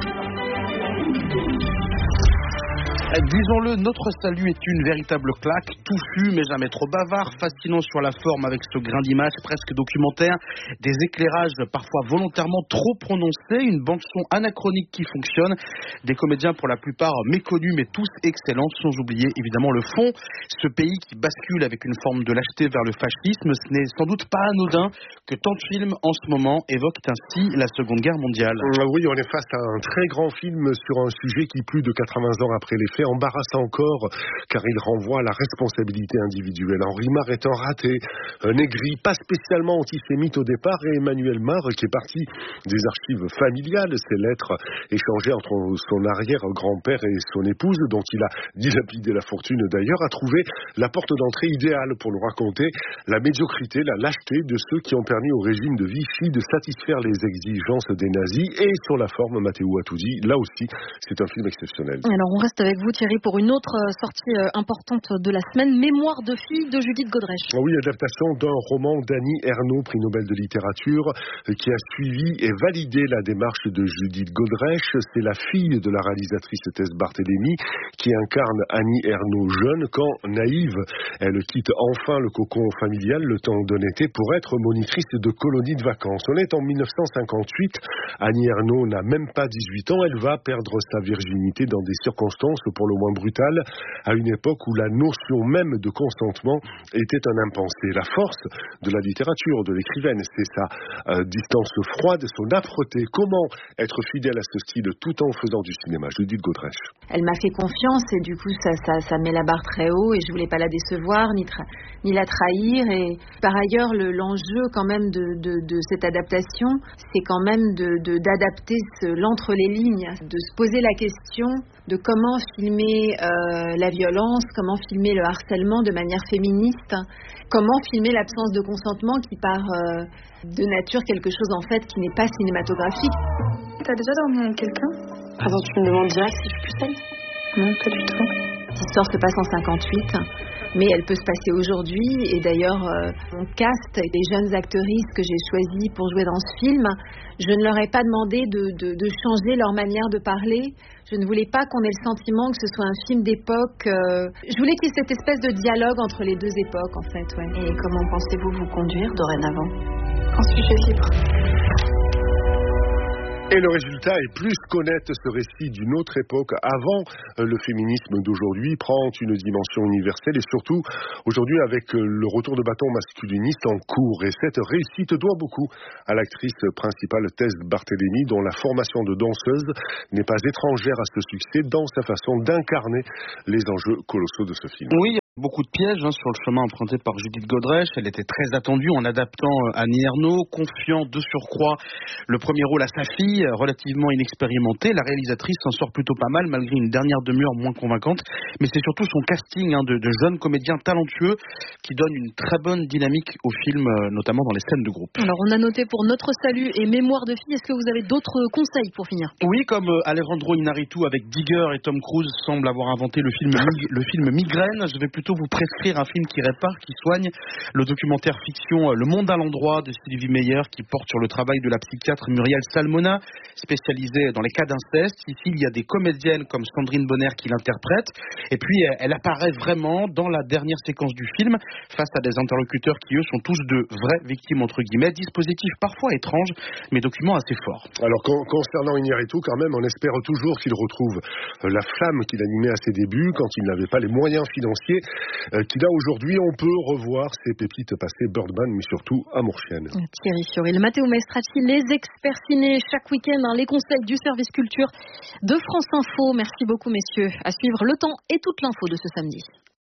Disons-le, notre salut est une véritable claque, touffu mais jamais trop bavard, fascinant sur la forme avec ce grain d'image presque documentaire, des éclairages parfois volontairement trop prononcés, une bande-son anachronique qui fonctionne, des comédiens pour la plupart méconnus mais tous excellents, sans oublier évidemment le fond, ce pays qui bascule avec une forme de lâcheté vers le fascisme. Ce n'est sans doute pas anodin que tant de films en ce moment évoquent ainsi la Seconde Guerre mondiale. Oui, on est face à un très grand film sur un sujet qui, plus de 80 ans après les faits, embarrasse encore car il renvoie à la responsabilité individuelle. Henri Marre est un raté, un aigri, pas spécialement antisémite au départ, et Emmanuel Marre, qui est parti des archives familiales, ces lettres échangées entre son arrière-grand-père et son épouse, dont il a dilapidé la fortune d'ailleurs, a trouvé la porte d'entrée idéale pour nous raconter la médiocrité, la lâcheté de ceux qui ont permis au régime de Vichy de satisfaire les exigences des nazis. Et sur la forme, Mathéo a tout dit, là aussi, c'est un film exceptionnel. Alors on reste avec vous Thierry pour une autre sortie importante de la semaine, Mémoire de fille de Judith Godrèche. Oui, adaptation d'un roman d'Annie Ernaux, prix Nobel de littérature, qui a suivi et validé la démarche de Judith Godrèche. C'est la fille de la réalisatrice Tess Barthélémy qui incarne Annie Ernaux jeune quand, naïve, elle quitte enfin le cocon familial le temps d'un été pour être monitrice de colonie de vacances. On est en 1958, Annie Ernaux n'a même pas 18 ans, elle va perdre sa virginité dans des circonstances pour le moins brutales, à une époque où la notion même de consentement était un impensé. La force de la littérature, de l'écrivaine, c'est sa distance froide, son âpreté. Comment être fidèle à ce style tout en faisant du cinéma? Judith Godrèche. Elle m'a fait confiance et du coup ça met la barre très haut et je voulais pas la décevoir ni la trahir. Et par ailleurs l'enjeu quand même de cette adaptation, c'est quand même d'adapter l'entre les lignes, de se poser la question de comment filmer la violence, comment filmer le harcèlement de manière féministe, comment filmer l'absence de consentement qui part de nature quelque chose en fait qui n'est pas cinématographique. T'as déjà dormi avec quelqu'un? Attends, tu me demandes direct si je suis plus seule? Non, pas du tout. L'histoire se passe en 58, mais elle peut se passer aujourd'hui. Et d'ailleurs, mon cast et les jeunes actrices que j'ai choisies pour jouer dans ce film, je ne leur ai pas demandé de changer leur manière de parler. Je ne voulais pas qu'on ait le sentiment que ce soit un film d'époque. Je voulais qu'il y ait cette espèce de dialogue entre les deux époques, en fait. Ouais. Et comment pensez-vous vous conduire dorénavant? En sujet libre. Et le résultat est plus connaître ce récit d'une autre époque avant le féminisme d'aujourd'hui prend une dimension universelle et surtout aujourd'hui avec le retour de bâton masculiniste en cours. Et cette réussite doit beaucoup à l'actrice principale Tess Barthélémy dont la formation de danseuse n'est pas étrangère à ce succès dans sa façon d'incarner les enjeux colossaux de ce film. Oui. Beaucoup de pièges sur le chemin emprunté par Judith Godrèche. Elle était très attendue en adaptant Annie Ernaux, confiant de surcroît le premier rôle à sa fille, relativement inexpérimentée. La réalisatrice s'en sort plutôt pas mal, malgré une dernière demi-heure moins convaincante. Mais c'est surtout son casting de jeunes comédiens talentueux qui donne une très bonne dynamique au film, notamment dans les scènes de groupe. Alors on a noté pour Notre Salut et Mémoire de fille. Est-ce que vous avez d'autres conseils pour finir? Oui, comme Alejandro Inarritu avec Digger et Tom Cruise semble avoir inventé le film Migraine, je vais plutôt vous prescrire un film qui répare, qui soigne, le documentaire fiction Le Monde à l'endroit de Sylvie Meyer qui porte sur le travail de la psychiatre Muriel Salmona, spécialisée dans les cas d'inceste. Ici, il y a des comédiennes comme Sandrine Bonner qui l'interprètent et puis elle apparaît vraiment dans la dernière séquence du film face à des interlocuteurs qui eux sont tous de vraies victimes entre guillemets, dispositif parfois étrange mais document assez fort. Alors concernant Inarritu, quand même on espère toujours qu'il retrouve la flamme qu'il animait à ses débuts quand il n'avait pas les moyens financiers qu'il a aujourd'hui. On peut revoir ses pépites passées, Birdman, mais surtout Amour Chienne. Thierry Fioril, Matteo Maestracci, les experts ciné chaque week-end, les conseils du service culture de France Info. Merci beaucoup messieurs. À suivre le temps et toute l'info de ce samedi.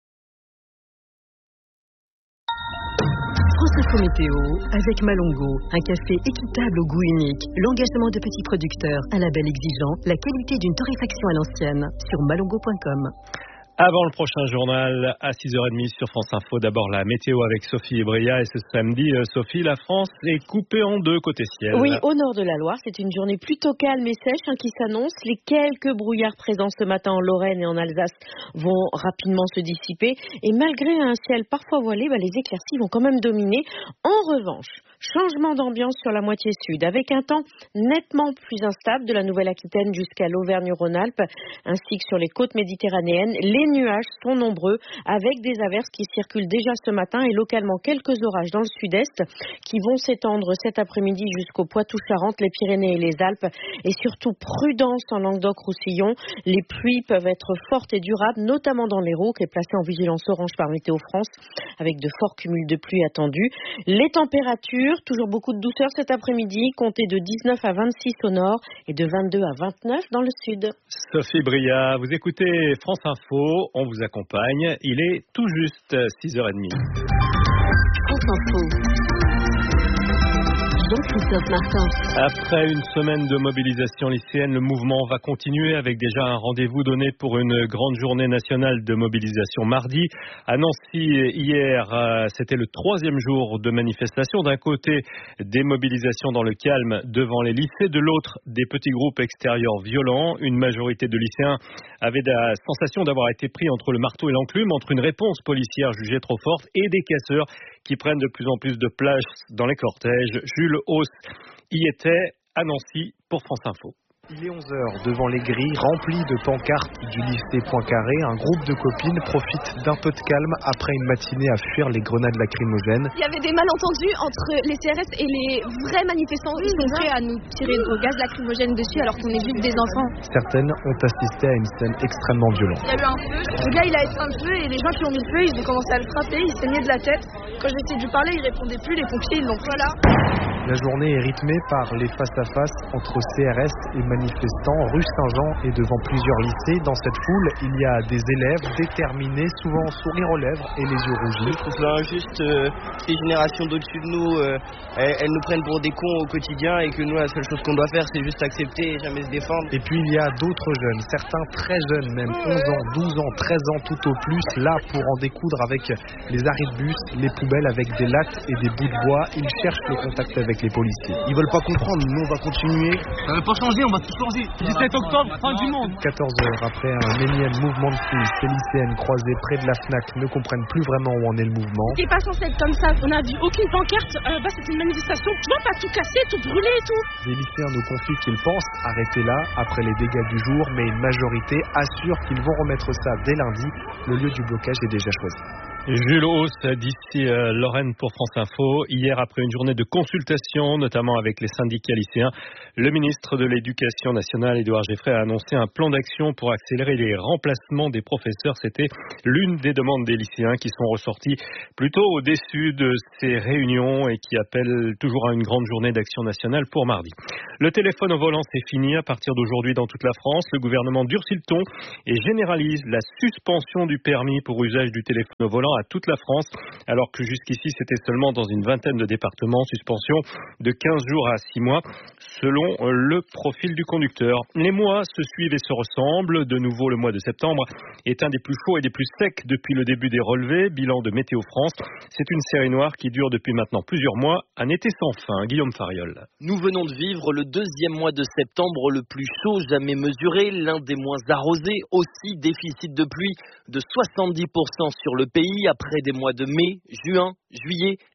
France Info Météo avec Malongo, un café équitable au goût unique, l'engagement de petits producteurs, un label exigeant, la qualité d'une torréfaction à l'ancienne sur malongo.com. Avant le prochain journal à 6h30 sur France Info, d'abord la météo avec Sophie Ebria. Et ce samedi, Sophie, la France est coupée en deux côté ciel. Oui, au nord de la Loire, c'est une journée plutôt calme et sèche qui s'annonce. Les quelques brouillards présents ce matin en Lorraine et en Alsace vont rapidement se dissiper. Et malgré un ciel parfois voilé, les éclaircies vont quand même dominer. En revanche, changement d'ambiance sur la moitié sud, avec un temps nettement plus instable de la Nouvelle-Aquitaine jusqu'à l'Auvergne-Rhône-Alpes, ainsi que sur les côtes méditerranéennes. Les nuages sont nombreux, avec des averses qui circulent déjà ce matin et localement quelques orages dans le sud-est qui vont s'étendre cet après-midi jusqu'au Poitou-Charentes, les Pyrénées et les Alpes. Et surtout prudence en Languedoc-Roussillon. Les pluies peuvent être fortes et durables, notamment dans l'Hérault, qui est placé en vigilance orange par Météo France, avec de forts cumuls de pluie attendus. Les températures, toujours beaucoup de douceur cet après-midi, comptez de 19 à 26 au nord et de 22 à 29 dans le sud. Sophie Bria, vous écoutez France Info, on vous accompagne, il est tout juste 6h30. France Info. Jean-Christophe Martin. Après une semaine de mobilisation lycéenne, le mouvement va continuer avec déjà un rendez-vous donné pour une grande journée nationale de mobilisation mardi. À Nancy, hier, c'était le 3e jour de manifestation. D'un côté, des mobilisations dans le calme devant les lycées. De l'autre, des petits groupes extérieurs violents. Une majorité de lycéens avait la sensation d'avoir été pris entre le marteau et l'enclume, entre une réponse policière jugée trop forte et des casseurs qui prennent de plus en plus de place dans les cortèges. Jules Hauss y était à Nancy pour France Info. Il est 11h, devant les grilles remplies de pancartes du lycée Poincaré, un groupe de copines profite d'un peu de calme après une matinée à fuir les grenades lacrymogènes. Il y avait des malentendus entre les CRS et les vrais manifestants. Ils sont prêts à nous tirer au gaz lacrymogène dessus alors qu'on est juste des enfants. Certaines ont assisté à une scène extrêmement violente. Il y a eu un feu, le gars il a éteint le feu et les gens qui ont mis le feu, ils ont commencé à le frapper, il saignait de la tête. Quand j'ai essayé de lui parler, il répondait plus, les pompiers ils l'ont pris là. La journée est rythmée par les face-à-face entre CRS et manifestants rue Saint-Jean et devant plusieurs lycées. Dans cette foule, il y a des élèves déterminés, souvent sourire aux lèvres et les yeux rougis. Je trouve ça injuste, les générations d'au-dessus de nous, elles nous prennent pour des cons au quotidien et que nous, la seule chose qu'on doit faire, c'est juste accepter et jamais se défendre. Et puis il y a d'autres jeunes, certains très jeunes, même 11 ans, 12 ans, 13 ans tout au plus, là pour en découdre avec les arrêts de bus, les poubelles avec des lattes et des bouts de bois. Ils cherchent le contact avec les policiers. Ils veulent pas comprendre, nous on va continuer. Ça veut pas changer, on va tout changer. 17 octobre, fin du monde. 14 heures après un énième mouvement de foule, ces lycéennes croisées près de la FNAC ne comprennent plus vraiment où en est le mouvement. C'est pas censé être comme ça, on a vu aucune pancarte, c'est une manifestation, tu vois pas tout casser, tout brûler et tout. Les lycéens nous confient qu'ils pensent arrêter là, après les dégâts du jour, mais une majorité assure qu'ils vont remettre ça dès lundi. Le lieu du blocage est déjà choisi. Jules Hauss d'ici Lorraine pour France Info. Hier, après une journée de consultation, notamment avec les syndicats lycéens, le ministre de l'Éducation nationale, Édouard Geffray, a annoncé un plan d'action pour accélérer les remplacements des professeurs. C'était l'une des demandes des lycéens qui sont ressorties plutôt au-dessus de ces réunions et qui appellent toujours à une grande journée d'action nationale pour mardi. Le téléphone au volant, c'est fini à partir d'aujourd'hui dans toute la France. Le gouvernement durcit le ton et généralise la suspension du permis pour usage du téléphone au volant à toute la France, alors que jusqu'ici c'était seulement dans une vingtaine de départements, suspension de 15 jours à 6 mois selon le profil du conducteur. Les mois se suivent et se ressemblent. De nouveau, le mois de septembre est un des plus chauds et des plus secs depuis le début des relevés. Bilan de Météo France. C'est une série noire qui dure depuis maintenant plusieurs mois. Un été sans fin. Guillaume Fariol. Nous venons de vivre le deuxième mois de septembre le plus chaud jamais mesuré, l'un des moins arrosés, aussi déficit de pluie de 70% sur le pays après des mois de mai, juin, juillet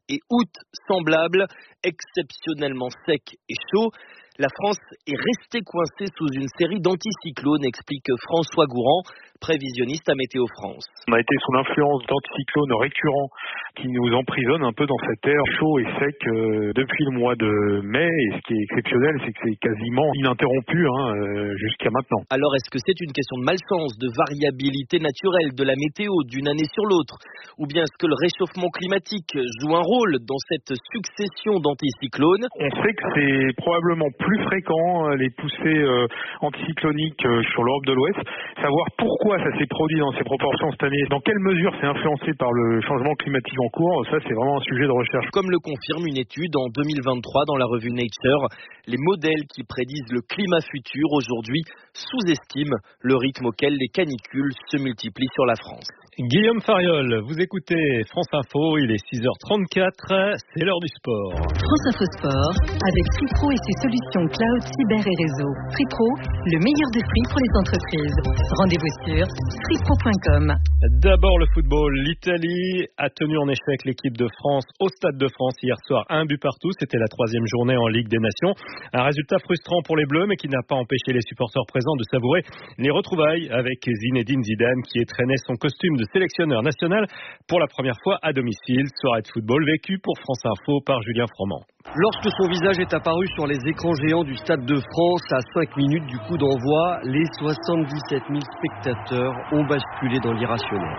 et août semblables, exceptionnellement secs et chauds. La France est restée coincée sous une série d'anticyclones, explique François Gourand, prévisionniste à Météo France. On a été sous l'influence d'anticyclones récurrents qui nous emprisonnent un peu dans cet air chaud et sec depuis le mois de mai. Et ce qui est exceptionnel, c'est que c'est quasiment ininterrompu jusqu'à maintenant. Alors est-ce que c'est une question de malchance, de variabilité naturelle de la météo d'une année sur l'autre? Ou bien est-ce que le réchauffement climatique joue un rôle dans cette succession d'anticyclones? On sait que c'est probablement plus fréquent, les poussées anticycloniques sur l'Europe de l'Ouest. Savoir pourquoi ça s'est produit dans ces proportions cette année, dans quelle mesure c'est influencé par le changement climatique en cours, ça c'est vraiment un sujet de recherche. Comme le confirme une étude en 2023 dans la revue Nature, les modèles qui prédisent le climat futur aujourd'hui sous-estiment le rythme auquel les canicules se multiplient sur la France. Guillaume Fariol, vous écoutez France Info, il est 6h34, c'est l'heure du sport. France Info Sport, avec Free-Pro et ses solutions cloud, cyber et réseau. Free-Pro, le meilleur des prix pour les entreprises. Rendez-vous sur freepro.com. D'abord le football, l'Italie a tenu en échec l'équipe de France au Stade de France hier soir, 1 but partout, c'était la 3e journée en Ligue des Nations. Un résultat frustrant pour les Bleus, mais qui n'a pas empêché les supporters présents de savourer les retrouvailles avec Zinedine Zidane qui étreignait son costume de sélectionneur national pour la première fois à domicile. Soirée de football vécue pour France Info par Julien Froment. Lorsque son visage est apparu sur les écrans géants du Stade de France à 5 minutes du coup d'envoi, les 77 000 spectateurs ont basculé dans l'irrationnel.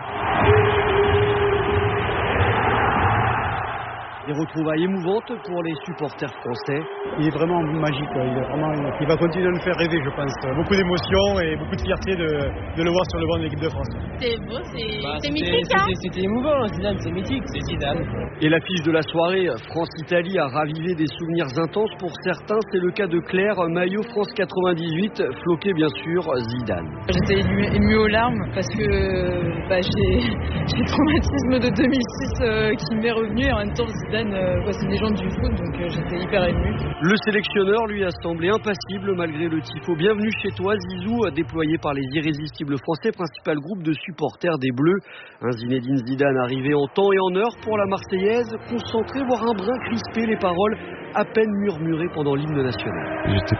Des retrouvailles émouvantes pour les supporters français. Il est vraiment magique, il va continuer à nous faire rêver, je pense. Beaucoup d'émotions et beaucoup de fierté de le voir sur le banc de l'équipe de France. C'est beau, c'est mythique. C'était émouvant, Zidane, c'est mythique, c'est Zidane. Et l'affiche de la soirée, France-Italie, a ravivé des souvenirs intenses pour certains. C'est le cas de Claire, maillot France 98, floqué bien sûr Zidane. J'étais émue aux larmes parce que j'ai le traumatisme de 2006 qui m'est revenu et en même temps Zidane, c'est une légende du foot, donc j'étais hyper émue. Le sélectionneur lui a semblé impassible malgré le tifo. Bienvenue chez toi Zizou, déployé par les irrésistibles français, principal groupe de supporters des Bleus. Un Zinedine Zidane arrivé en temps et en heure pour la Marseillaise, concentré, voire un brin crispé, les paroles à peine murmurées pendant l'hymne national. J'étais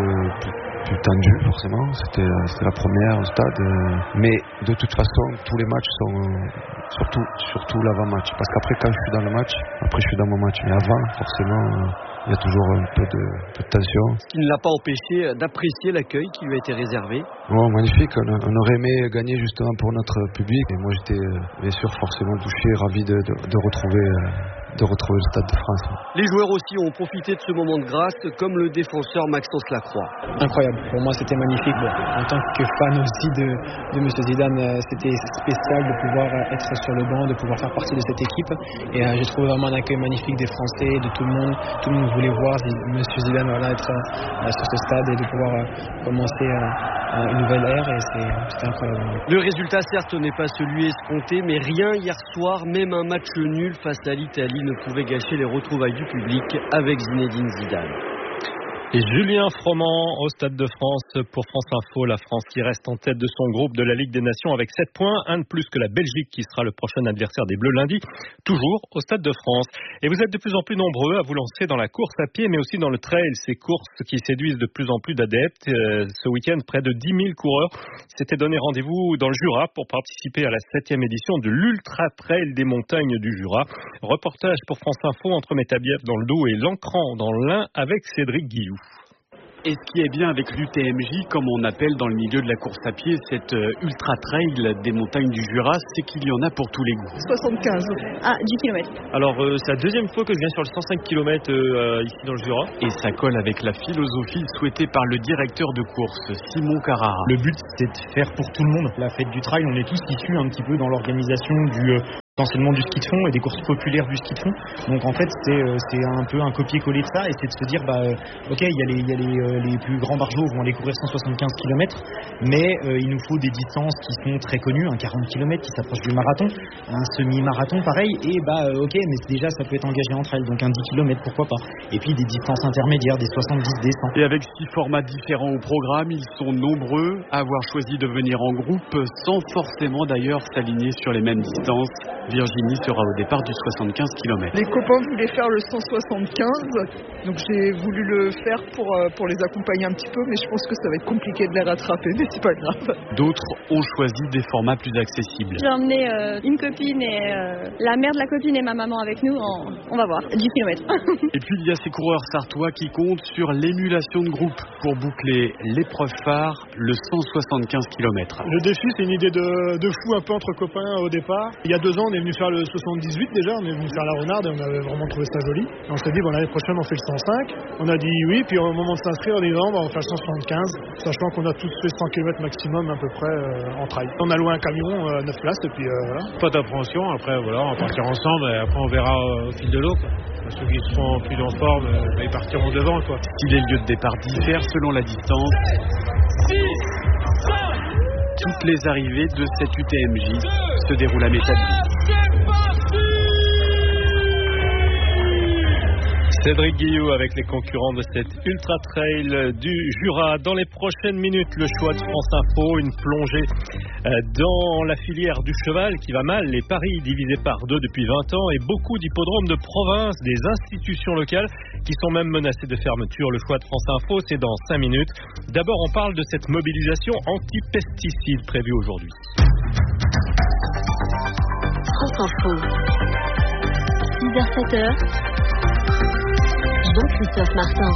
plus tendu forcément, c'était la première au stade, mais de toute façon tous les matchs sont surtout l'avant-match, parce qu'après quand je suis dans le match, après je suis dans mon match, mais avant forcément il y a toujours un peu de tension. Ce qui ne l'a pas empêché d'apprécier l'accueil qui lui a été réservé. Oh, magnifique, on aurait aimé gagner justement pour notre public, et moi j'étais bien sûr forcément touché, ravi de retrouver le Stade de France. Les joueurs aussi ont profité de ce moment de grâce, comme le défenseur Maxence Lacroix. Incroyable, pour moi c'était magnifique. En tant que fan aussi de M. Zidane, c'était spécial de pouvoir être sur le banc, de pouvoir faire partie de cette équipe. Et j'ai trouvé vraiment un accueil magnifique des Français, de tout le monde. Tout le monde voulait voir M. Zidane être sur ce stade et de pouvoir commencer une nouvelle ère, et c'était incroyable. Le résultat certes n'est pas celui escompté, mais rien hier soir, même un match nul face à l'Italie ne pouvait gâcher les retrouvailles du public avec Zinedine Zidane. Et Julien Froment au Stade de France pour France Info. La France qui reste en tête de son groupe de la Ligue des Nations avec 7 points, un de plus que la Belgique qui sera le prochain adversaire des Bleus lundi, toujours au Stade de France. Et vous êtes de plus en plus nombreux à vous lancer dans la course à pied mais aussi dans le trail, ces courses qui séduisent de plus en plus d'adeptes. Ce week-end, près de 10 000 coureurs s'étaient donné rendez-vous dans le Jura pour participer à la 7e édition de l'Ultra Trail des montagnes du Jura. Reportage pour France Info entre Métabief dans le Doubs et Lancran dans l'Ain avec Cédric Guilloux. Et ce qui est bien avec l'UTMJ, comme on appelle dans le milieu de la course à pied, cette ultra trail des montagnes du Jura, c'est qu'il y en a pour tous les goûts. 75 à 10 km. Alors c'est la deuxième fois que je viens sur le 105 km ici dans le Jura. Et ça colle avec la philosophie souhaitée par le directeur de course, Simon Carrara. Le but c'est de faire pour tout le monde. La fête du trail, on est tous issus un petit peu dans l'organisation essentiellement du ski de fond et des courses populaires du ski de fond. Donc en fait c'est un peu un copier-coller de ça, et c'est de se dire ok, il y a les plus grands barjots vont aller courir 175 km, mais il nous faut des distances qui sont très connues, un 40 km qui s'approche du marathon, un semi-marathon pareil, et ok, mais déjà ça peut être engagé entre elles, donc un 10 km pourquoi pas, et puis des distances intermédiaires, des 70, des 100. Et avec 6 formats différents au programme, ils sont nombreux à avoir choisi de venir en groupe sans forcément d'ailleurs s'aligner sur les mêmes distances. Virginie sera au départ du 75 km. Les copains voulaient faire le 175, donc j'ai voulu le faire pour les accompagner un petit peu, mais je pense que ça va être compliqué de les rattraper, mais c'est pas grave. D'autres ont choisi des formats plus accessibles. J'ai emmené une copine et la mère de la copine et ma maman avec nous, on va voir, 10 km. Et puis il y a ces coureurs sartois qui comptent sur l'émulation de groupe pour boucler l'épreuve phare, le 175 km. Le défi, c'est une idée de fou un peu entre copains au départ. Il y a 2 ans, on est venu faire le 78 déjà, on est venu faire la Renarde et on avait vraiment trouvé ça joli. Et on s'est dit, bon, l'année prochaine, on fait le 105. On a dit oui, puis au moment de s'inscrire, on dit non, on va faire le 175, sachant qu'on a tous fait 100 km maximum à peu près en trail. On a loué un camion, 9 places, et puis voilà. Pas d'appréhension, après voilà, on va partir ensemble et après on verra au fil de l'eau. Ceux qui seront plus en forme, ils partiront devant. Si les lieux de départ diffèrent selon la distance, 6, 5, toutes les arrivées de cette UTMJ se déroulent à Métablis. Cédric Guillou avec les concurrents de cette Ultra Trail du Jura. Dans les prochaines minutes, le choix de France Info, une plongée dans la filière du cheval qui va mal. Les paris divisés par 2 depuis 20 ans et beaucoup d'hippodromes de province, des institutions locales qui sont même menacées de fermeture. Le choix de France Info, c'est dans 5 minutes. D'abord, on parle de cette mobilisation anti-pesticides prévue aujourd'hui. France Info. 6h-7h. Jean-Christophe Martin.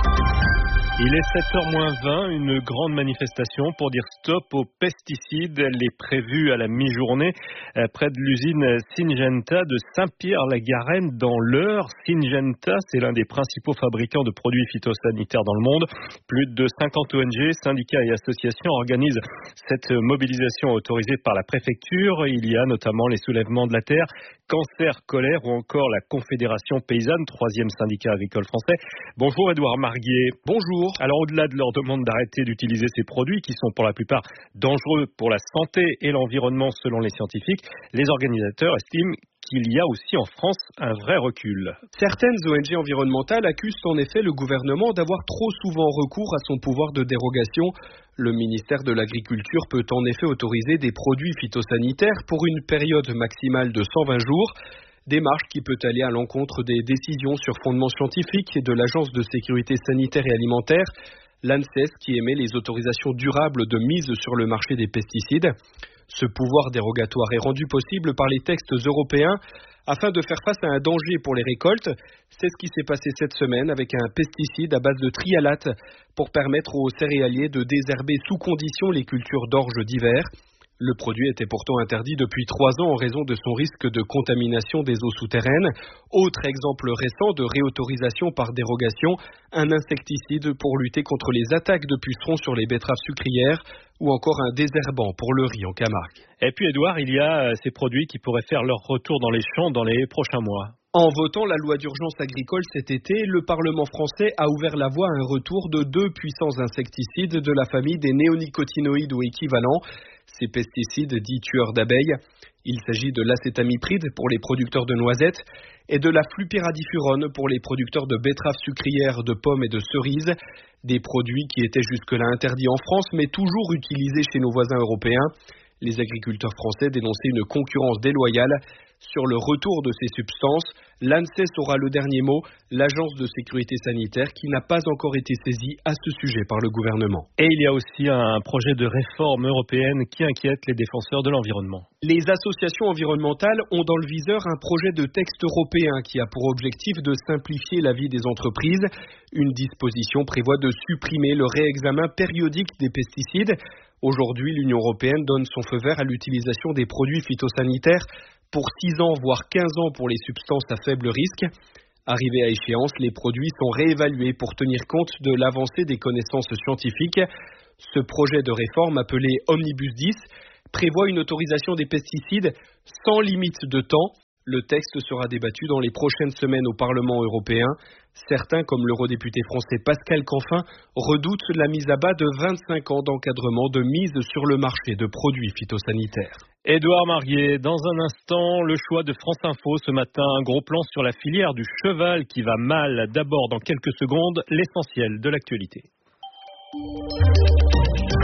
Il est 7h-20, une grande manifestation pour dire stop aux pesticides. Elle est prévue à la mi-journée près de l'usine Syngenta de Saint-Pierre-la-Garenne dans l'Eure. Syngenta, c'est l'un des principaux fabricants de produits phytosanitaires dans le monde. Plus de 50 ONG, syndicats et associations organisent cette mobilisation autorisée par la préfecture. Il y a notamment les soulèvements de la terre, Cancer, Colère ou encore la Confédération Paysanne, 3e syndicat agricole français. Bonjour Édouard Marguier. Bonjour. Alors au-delà de leur demande d'arrêter d'utiliser ces produits qui sont pour la plupart dangereux pour la santé et l'environnement selon les scientifiques, les organisateurs estiment qu'il y a aussi en France un vrai recul. Certaines ONG environnementales accusent en effet le gouvernement d'avoir trop souvent recours à son pouvoir de dérogation. Le ministère de l'Agriculture peut en effet autoriser des produits phytosanitaires pour une période maximale de 120 jours. Démarche qui peut aller à l'encontre des décisions sur fondement scientifique de l'Agence de sécurité sanitaire et alimentaire, l'ANSES, qui émet les autorisations durables de mise sur le marché des pesticides. Ce pouvoir dérogatoire est rendu possible par les textes européens afin de faire face à un danger pour les récoltes. C'est ce qui s'est passé cette semaine avec un pesticide à base de trialate pour permettre aux céréaliers de désherber sous condition les cultures d'orge d'hiver. Le produit était pourtant interdit depuis 3 ans en raison de son risque de contamination des eaux souterraines. Autre exemple récent de réautorisation par dérogation, un insecticide pour lutter contre les attaques de pucerons sur les betteraves sucrières ou encore un désherbant pour le riz en Camargue. Et puis Édouard, il y a ces produits qui pourraient faire leur retour dans les champs dans les prochains mois. En votant la loi d'urgence agricole cet été, le Parlement français a ouvert la voie à un retour de 2 puissants insecticides de la famille des néonicotinoïdes ou équivalents. Ces pesticides dits tueurs d'abeilles, il s'agit de l'acétamipride pour les producteurs de noisettes et de la flupiradifurone pour les producteurs de betteraves sucrières, de pommes et de cerises. Des produits qui étaient jusque-là interdits en France mais toujours utilisés chez nos voisins européens. Les agriculteurs français dénonçaient une concurrence déloyale. Sur le retour de ces substances, l'ANSES aura le dernier mot, l'Agence de sécurité sanitaire qui n'a pas encore été saisie à ce sujet par le gouvernement. Et il y a aussi un projet de réforme européenne qui inquiète les défenseurs de l'environnement. Les associations environnementales ont dans le viseur un projet de texte européen qui a pour objectif de simplifier la vie des entreprises. Une disposition prévoit de supprimer le réexamen périodique des pesticides. Aujourd'hui, l'Union européenne donne son feu vert à l'utilisation des produits phytosanitaires pour 6 ans, voire 15 ans pour les substances à faible risque. Arrivés à échéance, les produits sont réévalués pour tenir compte de l'avancée des connaissances scientifiques. Ce projet de réforme, appelé Omnibus 10, prévoit une autorisation des pesticides sans limite de temps. Le texte sera débattu dans les prochaines semaines au Parlement européen. Certains, comme l'eurodéputé français Pascal Canfin, redoutent la mise à bas de 25 ans d'encadrement de mise sur le marché de produits phytosanitaires. Édouard Marguier, dans un instant, le choix de France Info ce matin, un gros plan sur la filière du cheval qui va mal. D'abord, dans quelques secondes, l'essentiel de l'actualité. Pourquoi la baffe ?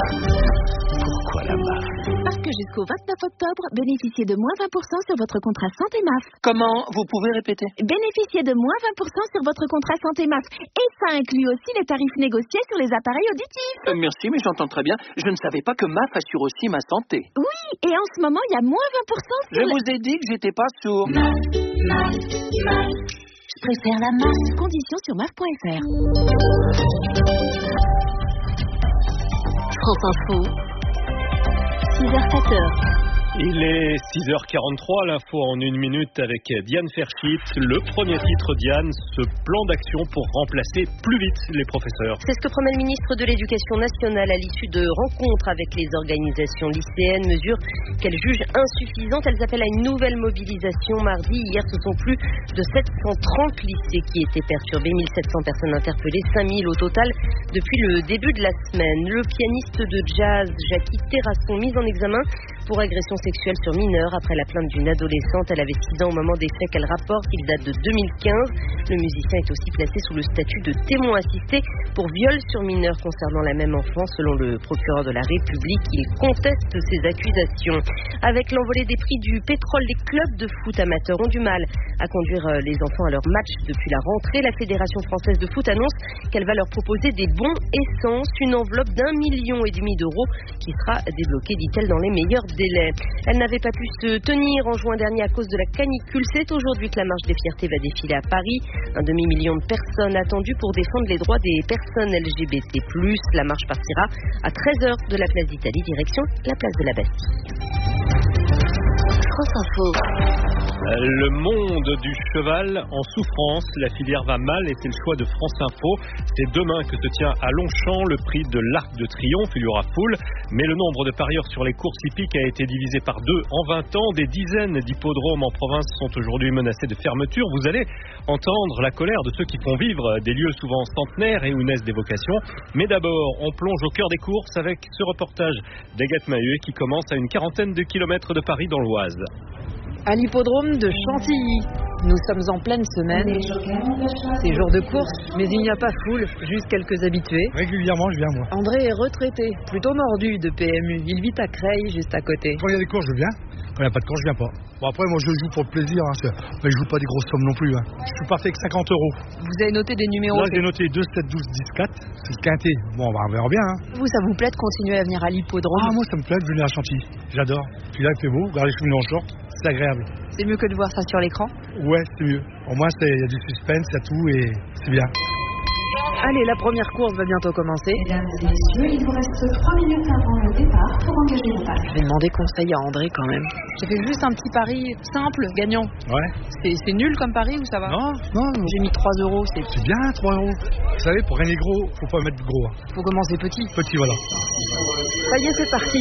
Parce que jusqu'au 29 octobre, bénéficiez de moins 20% sur votre contrat santé MAF. Comment? Vous pouvez répéter? Bénéficiez de moins 20% sur votre contrat santé MAF. Et ça inclut aussi les tarifs négociés sur les appareils auditifs. Merci, mais j'entends très bien. Je ne savais pas que MAF assure aussi ma santé. Oui, et en ce moment, il y a moins 20% sur Je vous ai dit que j'étais pas sourd. Je préfère la MAF. Conditions sur MAF.fr. France Info, 6h-7h. Il est 6h43, l'info en 1 minute avec Diane Ferchit. Le premier titre, Diane, ce plan d'action pour remplacer plus vite les professeurs. C'est ce que promet le ministre de l'Éducation nationale à l'issue de rencontres avec les organisations lycéennes, mesure qu'elle juge insuffisante. Elles appellent à une nouvelle mobilisation mardi. Hier, ce sont plus de 730 lycées qui étaient perturbés, 1700 personnes interpellées, 5000 au total depuis le début de la semaine. Le pianiste de jazz Jackie Terrasson, mis en examen pour agression sexuelle sur mineur après la plainte d'une adolescente. Elle avait 6 ans au moment des faits qu'elle rapporte. Il date de 2015. Le musicien est aussi placé sous le statut de témoin assisté pour viol sur mineur concernant la même enfant. Selon le procureur de la République, il conteste ces accusations. Avec l'envolée des prix du pétrole, les clubs de foot amateurs ont du mal à conduire les enfants à leur match depuis la rentrée. La Fédération française de foot annonce qu'elle va leur proposer des bons essence, une enveloppe d'1,5 million d'euros qui sera débloquée, dit-elle, dans les meilleurs délais. Elle n'avait pas pu se tenir en juin dernier à cause de la canicule. C'est aujourd'hui que la marche des fiertés va défiler à Paris. 1 demi-million de personnes attendues pour défendre les droits des personnes LGBT+. La marche partira à 13h de la place d'Italie, direction la place de la Bastille. France Info. Le monde du cheval en souffrance, la filière va mal et c'est le choix de France Info. C'est demain que se tient à Longchamp le prix de l'Arc de Triomphe. Il y aura foule, mais le nombre de parieurs sur les courses hippiques a été divisé par 2 en 20 ans. Des dizaines d'hippodromes en province sont aujourd'hui menacés de fermeture. Vous allez entendre la colère de ceux qui font vivre des lieux souvent centenaires et où naissent des vocations. Mais d'abord, on plonge au cœur des courses avec ce reportage d'Agathe Mahuet qui commence à une 40aine de kilomètres de Paris dans l'Oise. À l'hippodrome de Chantilly. Nous sommes en pleine semaine. C'est jour de course, mais il n'y a pas foule, juste quelques habitués. Régulièrement, je viens, moi. André est retraité, plutôt mordu de PMU. Il vit à Creil, juste à côté. Quand il y a des courses, je viens. Quand il n'y a pas de course, je viens pas. Bon, après, moi, je joue pour le plaisir. Mais je joue pas des grosses sommes non plus. Je suis parti avec 50 €. Vous avez noté des numéros? Là, j'ai noté 2, 7, 12, 10, 4. C'est le quintet. Bon, on verra bien. Vous, ça vous plaît de continuer à venir à l'hippodrome? Ah, moi, ça me plaît de venir à Chantilly. J'adore. Puis là, il fait beau. Regardez, je suis venu en short. C'est agréable. C'est mieux que de voir ça sur l'écran? Ouais, c'est mieux. Au moins, il y a du suspense, il y a tout et c'est bien. Allez, la première course va bientôt commencer. Mesdames et messieurs, il vous reste 3 minutes avant le départ pour engager vos paris. Je vais demander conseil à André quand même. J'ai fait juste un petit pari simple, gagnant. Ouais. C'est nul comme pari ou ça va? Non. J'ai mis 3 €. C'est bien, 3 €. Vous savez, pour gagner gros, faut pas mettre gros. Faut commencer petit. Petit, voilà. Ça y est, c'est parti.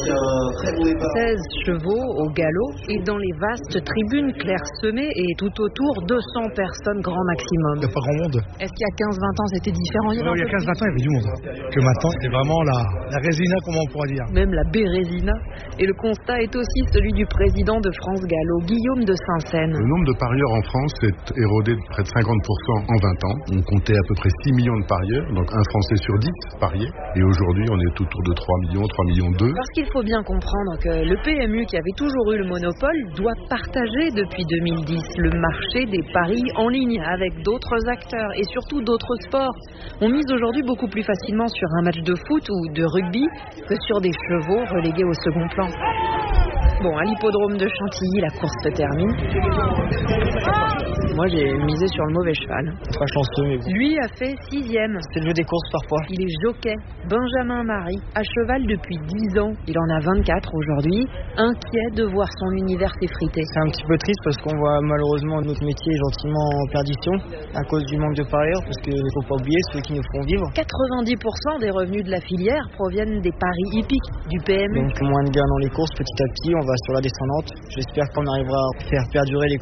16 chevaux au galop et dans les vastes tribunes clairsemées et tout autour 200 personnes grand maximum. Il n'y a pas grand monde. Est-ce qu'il y a 15-20 ans c'était différent? Il y a 15-20 ans, il y avait du monde. Que maintenant, c'est vraiment la résina, comment on pourrait dire. Même la bérésina. Et le constat est aussi celui du président de France Gallo, Guillaume de Saint-Seine. Le nombre de parieurs en France est érodé de près de 50% en 20 ans. On comptait à peu près 6 millions de parieurs, donc un Français sur 10 pariait. Et aujourd'hui, on est autour de 3 millions, 3 millions 2. Parce qu'il faut bien comprendre que le PMU, qui avait toujours eu le monopole, doit partager depuis 2010 le marché des paris en ligne avec d'autres acteurs et surtout d'autres sports. On mise aujourd'hui beaucoup plus facilement sur un match de foot ou de rugby que sur des chevaux relégués au second plan. Bon, à l'hippodrome de Chantilly, la course se termine. Moi, j'ai misé sur le mauvais cheval. Pas chanceux, mais... Lui a fait 6e. C'est le jeu des courses parfois. Il est jockey. Benjamin Marie, à cheval depuis 10 ans. Il en a 24 aujourd'hui. Inquiet de voir son univers s'effriter. C'est un petit peu triste parce qu'on voit malheureusement notre métier gentiment en perdition à cause du manque de parieurs, parce qu'il ne faut pas oublier ceux qui nous font vivre. 90% des revenus de la filière proviennent des paris hippiques du PMU. Donc moins de gains dans les courses petit à petit, on va sur la descendante. J'espère qu'on arrivera à faire perdurer les